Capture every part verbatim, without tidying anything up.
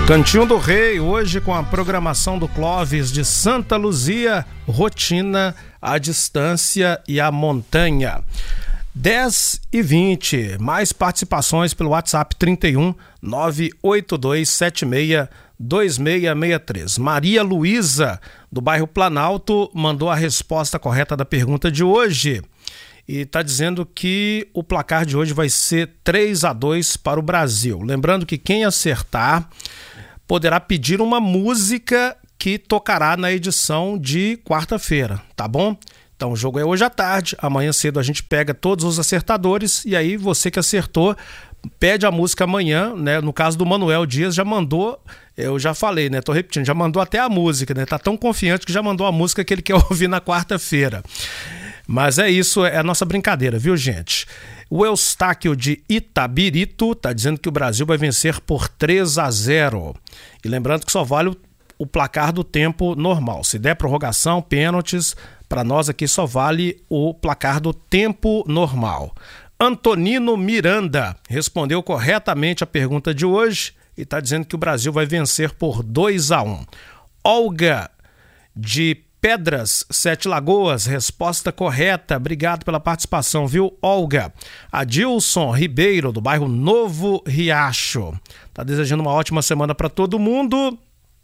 Cantinho do Rei, hoje com a programação do Clóvis de Santa Luzia, rotina, a distância e a montanha. dez e vinte, mais participações pelo WhatsApp trinta e um, nove oito dois sete seis, dois seis seis três. Maria Luísa, do bairro Planalto, mandou a resposta correta da pergunta de hoje. E está dizendo que o placar de hoje vai ser três a dois para o Brasil. Lembrando que quem acertar poderá pedir uma música que tocará na edição de quarta-feira, tá bom? Então o jogo é hoje à tarde, amanhã cedo a gente pega todos os acertadores e aí você que acertou pede a música amanhã, né? No caso do Manuel Dias já mandou, eu já falei, né? Tô repetindo, já mandou até a música, né? Tá tão confiante que já mandou a música que ele quer ouvir na quarta-feira. Mas é isso, é a nossa brincadeira, viu, gente? O Eustáquio de Itabirito está dizendo que o Brasil vai vencer por três a zero. E lembrando que só vale o, o placar do tempo normal. Se der prorrogação, pênaltis, para nós aqui só vale o placar do tempo normal. Antonino Miranda respondeu corretamente a pergunta de hoje e está dizendo que o Brasil vai vencer por dois a um. Olga de Pedras, Sete Lagoas, resposta correta, obrigado pela participação, viu, Olga? Adilson Ribeiro, do bairro Novo Riacho, tá desejando uma ótima semana para todo mundo.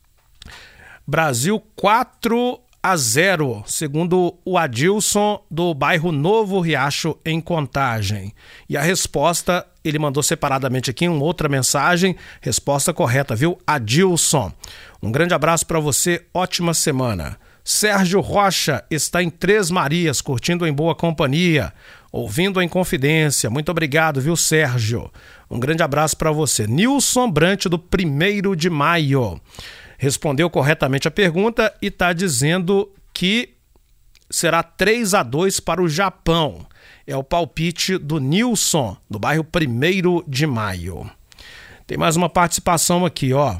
Brasil quatro a zero, segundo o Adilson, do bairro Novo Riacho, em Contagem. E a resposta, ele mandou separadamente aqui uma outra mensagem, resposta correta, viu, Adilson? Um grande abraço para você, ótima semana. Sérgio Rocha está em Três Marias, curtindo em boa companhia, ouvindo em confidência. Muito obrigado, viu, Sérgio? Um grande abraço para você. Nilson Brant, do primeiro de maio, respondeu corretamente a pergunta e está dizendo que será três a dois para o Japão. É o palpite do Nilson, do bairro primeiro de maio. Tem mais uma participação aqui, ó.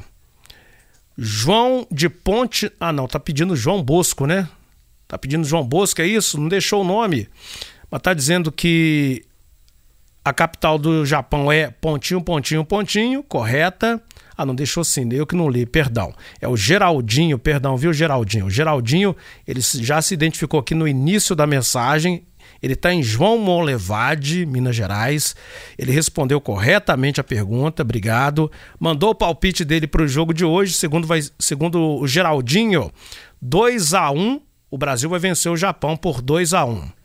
João de Ponte... Ah, não, tá pedindo João Bosco, né? Tá pedindo João Bosco, é isso? Não deixou o nome. Mas tá dizendo que a capital do Japão é pontinho, pontinho, pontinho, correta. Ah, não deixou sim, eu que não li, perdão. É o Geraldinho, perdão, viu, Geraldinho? O Geraldinho, ele já se identificou aqui no início da mensagem. Ele está em João Monlevade, Minas Gerais. Ele respondeu corretamente a pergunta, obrigado. Mandou o palpite dele para o jogo de hoje, segundo, vai, segundo o Geraldinho, dois a um. O Brasil vai vencer o Japão por dois a um.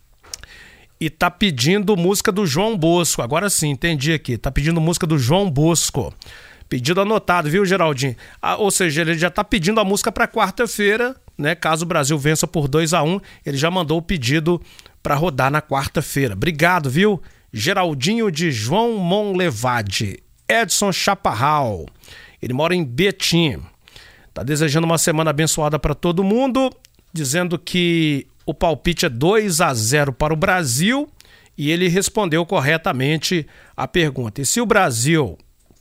E tá pedindo música do João Bosco. Agora sim, entendi aqui. Tá pedindo música do João Bosco. Pedido anotado, viu, Geraldinho? Ah, ou seja, ele já tá pedindo a música para quarta-feira, né? Caso o Brasil vença por dois a um, ele já mandou o pedido para rodar na quarta-feira. Obrigado, viu? Geraldinho de João Monlevade. Edson Chaparral, ele mora em Betim. Tá desejando uma semana abençoada para todo mundo, dizendo que o palpite é dois a zero para o Brasil e ele respondeu corretamente a pergunta. E se o Brasil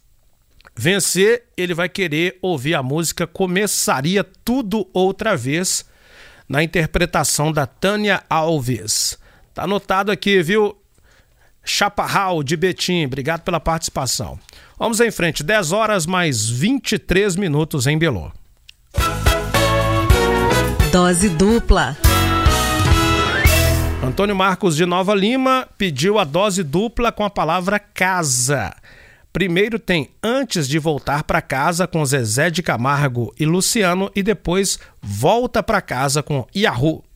vencer, ele vai querer ouvir a música Começaria Tudo Outra Vez, na interpretação da Tânia Alves. Tá anotado aqui, viu? Chaparral de Betim, obrigado pela participação. Vamos em frente, dez horas mais vinte e três minutos em Belô. Dose dupla. Antônio Marcos de Nova Lima pediu a dose dupla com a palavra casa. Primeiro tem Antes de Voltar para Casa com Zezé de Camargo e Luciano e depois Volta para Casa com Yahoo.